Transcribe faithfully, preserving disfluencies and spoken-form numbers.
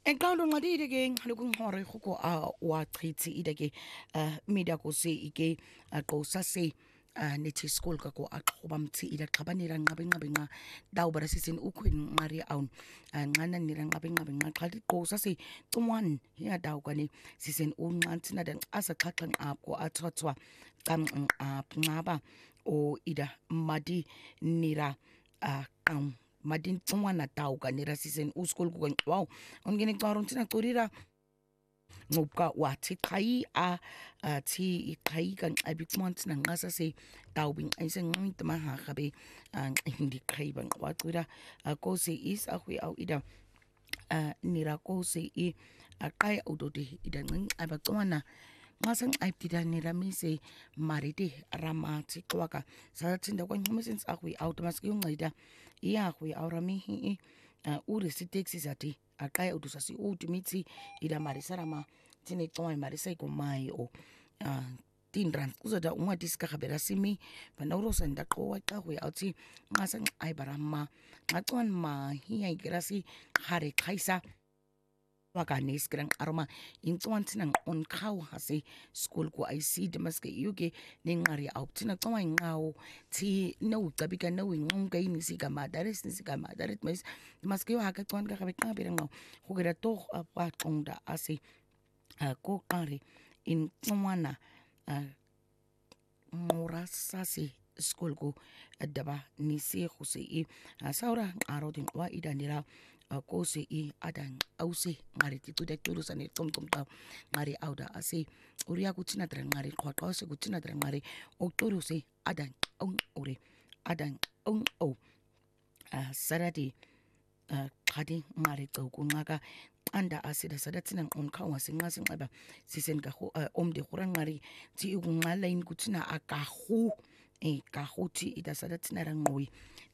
Eqalo nqadile ke lokunhore go a wa chithi ide ke media ko se ike aqosa se nethi school ka ko aqhoba mthi ida xabanira nqabe nqabe nqa dawu bara sisin ukhwini nqari awn nqana nira nqabe nqabe nqa xali qosa se tumwan ya dawu kani sisen unqanthi nada asa xaxa nqapho athathwa cam nqaba o ida madi nira qam madin tswana tauka nira sisen uskol ku wow ongene xaro ntina qorira ngopka wathi qhayi a thi iqhayi kan abixmonts nanqasa se tawbing ayisenqinti mahaga be ndi qhayba waqira kose is akhwi aw ida nira kose i aqay udode ida nqinqi abaxwana ngasen ayibdida nira mise maride ramati xwaka sathinda kwanqumisen akhwi automatic yonqida iyahwe awramihi uri si taxi zati aqaya udusa si utumithi ida marisarama tine xwa marisa ikomai o tindrans kuzoda umati sikhabera simi banawrosa ndaqowa xahwe awthi ngasa ayibarama xaxwan ma hiya igrasi khare khaisa wakanes grang aroma intswantina on khaw hase school ko I see de maske yuke nenqari awthina xwa inqawo thi no ucabika no inqonke inisika madares nisika madaret mas maske yo haka xwan ka gabe qabira nqaw hukera to apaxonda ase ko qari in tswana ngora sase school ko daba nisi khuse i saura qaro din wa idanira kose i adang ause ngari titude xulusa ne xomxomxa ngari awda ase uriya kuthina dra ngari qhoqo se kuthina dra ngari oxuluse adang on ore adang on o saradi qadi ngari xokunqaka anda asida sadathina nqonkhawa sinqasi nqaba sisen ka omde khurangari thi ukunqala in kuthina akahu eh kahuthi ida sadathina ranqoyi